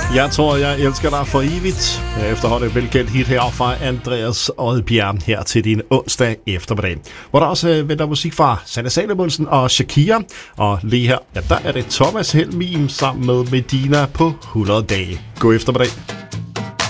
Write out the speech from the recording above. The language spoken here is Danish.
Jeg tror, jeg elsker dig for evigt. Efterhånden velkendt hit her fra Andreas Odbjerg her til din onsdag eftermiddag. Hvor der også venter musik fra Sanne Salomonsen og Shakira. Og lige her, ja, der er det Thomas Helmig sammen med Medina på 100 dage. God eftermiddag.